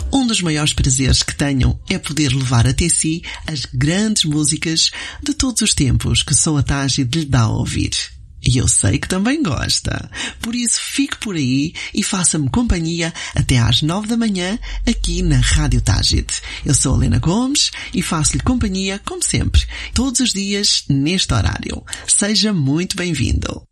Um dos maiores prazeres que tenho é poder levar até si as grandes músicas de todos os tempos que só a Tágide lhe dá a ouvir. E eu sei que também gosta. Por isso fique por aí e faça-me companhia até às 9 da manhã aqui na Rádio Tágide. Eu sou a Helena Gomes e faço-lhe companhia, como sempre, todos os dias neste horário. Seja muito bem-vindo.